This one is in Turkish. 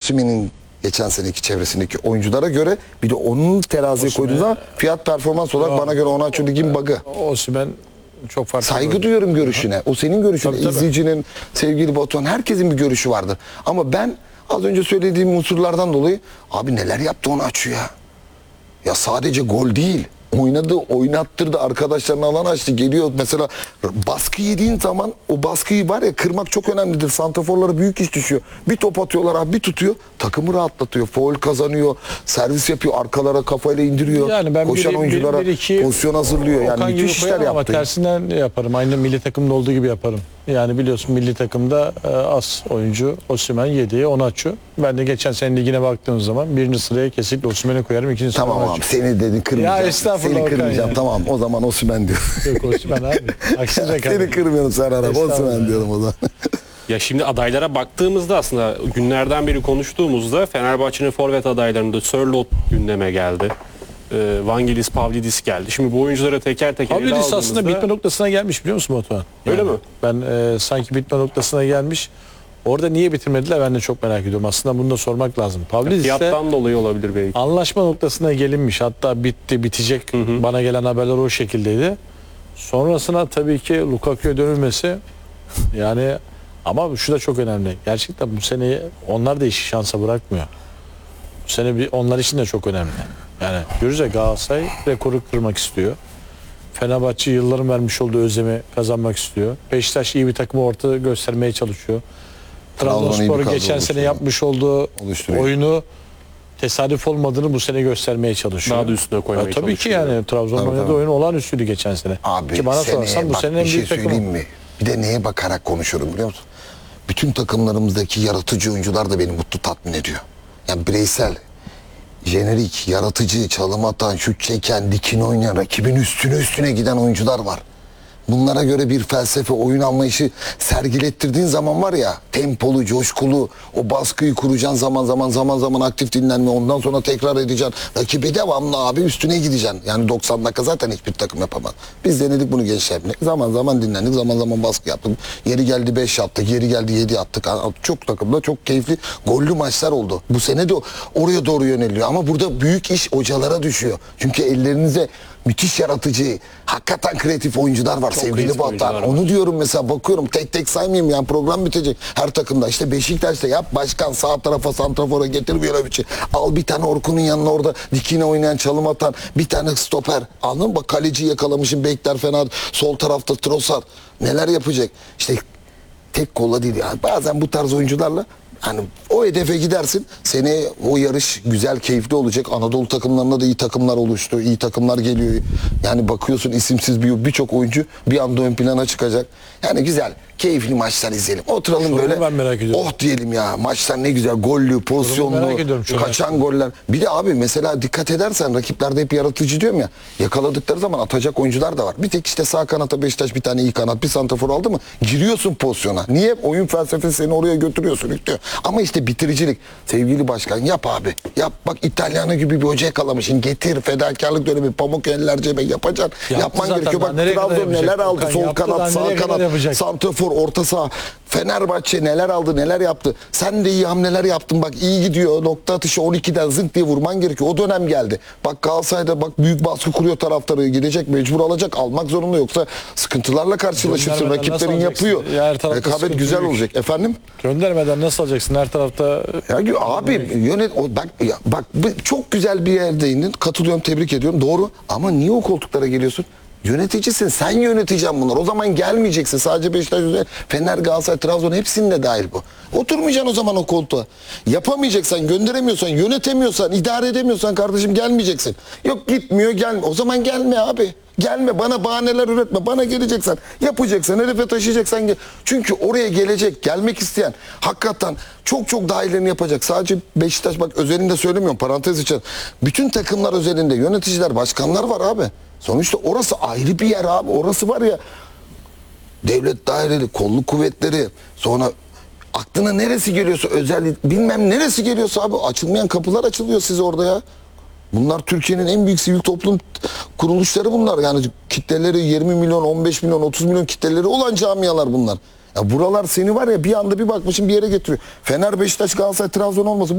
Osimhen'in geçen seneki çevresindeki oyunculara göre bir de onun teraziye koyduğunda fiyat performans olarak bana göre Onaçu ligin bug'ı. Osimhen çok farklı. Saygı duyuyorum görüşüne. O senin görüşün. Tabii, tabii. İzleyicinin, sevgili Batuhan, herkesin bir görüşü vardır. Ama ben az önce söylediğim unsurlardan dolayı abi neler yaptı Onaçu ya. Ya sadece gol değil. Oynadı, oynattırdı, arkadaşlarına alan açtı, geliyor. Mesela baskı yediğin zaman o baskıyı var ya kırmak çok önemlidir. Santraforlara büyük iş düşüyor. Bir top atıyorlar abi, bir tutuyor. Takımı rahatlatıyor. Faul kazanıyor. Servis yapıyor. Arkalara kafayla indiriyor. Yani ben koşan oyunculara pozisyon hazırlıyor. Yani Okan müthiş işler yaptı. Ama tersinden yaparım. Aynı milli takımda olduğu gibi yaparım. Yani biliyorsun milli takımda az oyuncu Osimhen, yediği Onaçu. Ben de geçen sene ligine baktığım zaman birinci sıraya kesinlikle Osimhen'i koyarım. İkinci sıraya Tamam Onaçu. abi, seni dedin kırmayacağım. Ya estağfurullah Seni Okan kırmayacağım ya. tamam, o zaman Osimhen diyor. Yok Osimhen abi. Aksine Seni kırmıyorum Serhan abi, Osimhen diyorum o zaman. Ya şimdi adaylara baktığımızda aslında günlerden beri konuştuğumuzda Fenerbahçe'nin forvet adaylarında Sörloth gündeme geldi. Vangelis, Pavlidis geldi. Şimdi bu oyunculara teker teker ele Pavlidis aldığımızda... aslında bitme noktasına gelmiş biliyor musun Batuhan? Öyle mi? Ben sanki bitme noktasına gelmiş. Orada niye bitirmediler ben de çok merak ediyorum. Aslında bunu da sormak lazım. Pavlidis'te Fiyattan dolayı olabilir belki. anlaşma noktasına gelinmiş. Hatta bitti, bitecek. Bana gelen haberler o şekildeydi. Sonrasına tabii ki Lukaku'ya dönülmesi yani ama şu da çok önemli. Gerçekten bu seneyi onlar da işi şansa bırakmıyor. Bu sene onlar için de çok önemli. Yani görürüz ya Galatasaray rekoru kırmak istiyor. Fenerbahçe yılların vermiş olduğu özlemi kazanmak istiyor. Beşiktaş iyi bir takımı ortada göstermeye çalışıyor. Trabzonspor geçen sene yapmış olduğu oyunu tesadüf olmadığını bu sene göstermeye çalışıyor. Daha da üstüne koymaya çalışıyor. Tabii ki yani Trabzon'un oynadığı oyun olağanüstüydü geçen sene. Abi ki bana sorarsan bu bak, sene en bir şey büyük söyleyeyim takımı. mi? Bir de neye bakarak konuşuyorum biliyor musun? Bütün takımlarımızdaki yaratıcı oyuncular da beni mutlu, tatmin ediyor. Yani bireysel, jenerik, yaratıcı, çalım atan, şut çeken, dikine oynayan, rakibin üstüne giden oyuncular var. Bunlara göre bir felsefe, oyun anlayışı sergilettirdiğin zaman var ya, tempolu, coşkulu, o baskıyı kuracaksın, zaman aktif dinlenme, ondan sonra tekrar edeceksin. Rakibe devamlı abi üstüne gideceksin. Yani 90 dakika zaten hiçbir takım yapamaz. Biz denedik bunu gençlerle. Zaman dinlendik, zaman baskı yaptık. Yeri geldi 5 attık, yeri geldi 7 attık. Çok takımda çok keyifli, gollü maçlar oldu. Bu sene de oraya doğru yöneliyor. Ama burada büyük iş hocalara düşüyor. Çünkü ellerinize müthiş yaratıcı, hakikaten kreatif oyuncular var sevgili Batuhan. Onu diyorum mesela, bakıyorum tek tek saymayayım yani program bitecek her takımda. İşte Beşiktaş'ta yap başkan, sağ tarafa santrafora getir bir biçim. Al bir tane Orkun'un yanına orada dikine oynayan, çalım atan, bir tane stoper. Anladın mı? Bak kaleci yakalamışım, bekler fena, sol tarafta Trossard. Neler yapacak? İşte tek kolla değil yani. Bazen bu tarz oyuncularla hani o hedefe gidersin. Seneye o yarış güzel, keyifli olacak. Anadolu takımlarında da iyi takımlar oluştu. İyi takımlar geliyor. Yani bakıyorsun isimsiz birçok oyuncu bir anda ön plana çıkacak. Yani güzel, keyifli maçlar izleyelim. Oturalım Şunu böyle. ben merak ediyorum. Oh diyelim ya. Maçlar ne güzel. Gollü, pozisyonlu, kaçan goller. Bir de abi mesela dikkat edersen rakiplerde hep yaratıcı diyorum ya. Yakaladıkları zaman atacak oyuncular da var. Bir tek işte sağ kanata Beşiktaş bir tane iyi kanat, bir santrafor aldı mı giriyorsun pozisyona. Niye? Oyun felsefesi seni oraya götürüyorsun. Istiyor. Ama işte bitiricilik. Sevgili başkan yap abi. Yap bak, İtalyanı gibi bir hoca yakalamışsın. Getir, fedakarlık dönemi, pamuk eller cebe yapacaksın. Yapman gerekiyor. Bak Trabzon neler aldı. Sol kanat, sağ kanat, santrafor, orta saha. Fenerbahçe neler aldı, neler yaptı. Sen de iyi hamleler yaptın. Bak iyi gidiyor. Nokta atışı 12'den zınk diye vurman gerekiyor. O dönem geldi. Bak Galatasaray'da bak büyük baskı kuruyor taraftarı. Gidecek, mecbur alacak. Almak zorunda, yoksa sıkıntılarla karşılaşırsın. Rakiplerin yapıyor. Rekabet güzel olacak. Efendim? Göndermeden nasıl alacaksın her tarafta? Ya abi bak çok güzel bir yerde indin. Katılıyorum, tebrik ediyorum. Doğru. Ama niye o koltuklara geliyorsun? Yöneticisin. Sen yöneteceksin bunlar. O zaman gelmeyeceksin. Sadece Beşiktaş, Fener, Galatasaray, Trabzon hepsinde dahil bu. Oturmayacaksın o zaman o koltuğa. Yapamayacaksan, gönderemiyorsan, yönetemiyorsan, idare edemiyorsan kardeşim gelmeyeceksin. Yok gitmiyor, gelme. O zaman gelme abi. Gelme, bana bahaneler üretme. Bana geleceksen, yapacaksan, hedefe taşıyacaksan gel. Çünkü oraya gelecek, gelmek isteyen hakikaten çok daha iyilerini yapacak. Sadece Beşiktaş, bak özelinde söylemiyorum, parantez için. Bütün takımlar özelinde yöneticiler, başkanlar var abi. Sonuçta orası ayrı bir yer abi. Orası var ya, devlet daireleri, kolluk kuvvetleri, sonra aklına neresi geliyorsa özel, bilmem neresi geliyorsa abi, açılmayan kapılar açılıyor size orada ya. Bunlar Türkiye'nin en büyük sivil toplum kuruluşları bunlar. Yani kitleleri 20 milyon, 15 milyon, 30 milyon kitleleri olan camialar bunlar. Ya buralar seni var ya bir anda bir bakmışsın bir yere getiriyor. Fener, Beşiktaş, Galatasaray, Trabzon olmasın.